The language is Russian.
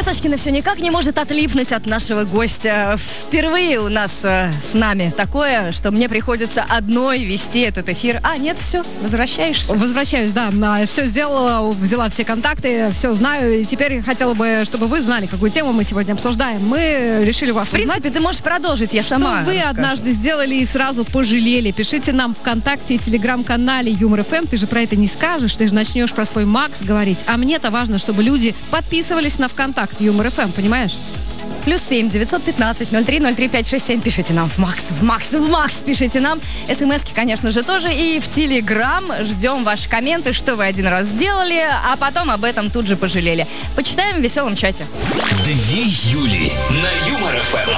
Матушкина все никак не может отлипнуть от нашего гостя. Впервые у нас с нами такое, что мне приходится одной вести этот эфир. А, нет, все, возвращаешься? Возвращаюсь, да. Все сделала, взяла все контакты, все знаю. И теперь хотела бы, чтобы вы знали, какую тему мы сегодня обсуждаем. Мы решили вас узнать. В принципе, ты можешь продолжить, я сама Что вы расскажу. однажды сделали и сразу пожалели. Пишите нам ВКонтакте и Телеграм-канале Юмор ФМ. Ты же про это не скажешь, ты же начнешь про свой Макс говорить. А мне-то важно, чтобы люди подписывались на ВКонтакт Юмор ФМ, понимаешь? +7 915 03 03 567. Пишите нам в Макс пишите нам. СМСки, конечно же, тоже. И в Телеграм ждем ваши комменты, что вы один раз сделали, а потом об этом тут же пожалели. Почитаем в веселом чате. 2 Юли на Юмор ФМ.